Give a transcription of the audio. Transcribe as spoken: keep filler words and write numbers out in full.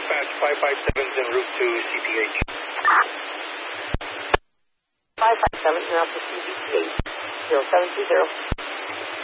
dispatch, five five seven's en route to C P H. five five seven, now to C B P H, zero seven two zero.